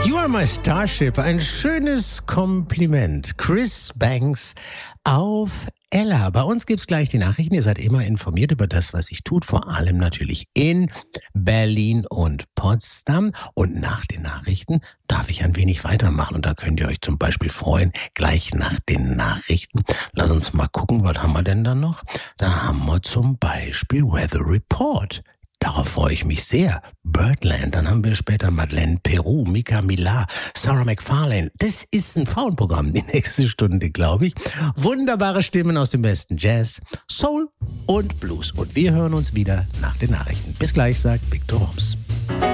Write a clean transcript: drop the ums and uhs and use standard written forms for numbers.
You are my Starship, ein schönes Kompliment. Chris Banks auf Ella. Bei uns gibt's gleich die Nachrichten. Ihr seid immer informiert über das, was sich tut. Vor allem natürlich in Berlin und Potsdam. Und nach den Nachrichten darf ich ein wenig weitermachen. Und da könnt ihr euch zum Beispiel freuen, gleich nach den Nachrichten. Lass uns mal gucken, was haben wir denn da noch? Da haben wir zum Beispiel Weather Report. Darauf freue ich mich sehr. Birdland, dann haben wir später Madeleine Peru, Mika Millar, Sarah McFarlane. Das ist ein Frauenprogramm, die nächste Stunde, glaube ich. Wunderbare Stimmen aus dem besten Jazz, Soul und Blues. Und wir hören uns wieder nach den Nachrichten. Bis gleich, sagt Victor Homs.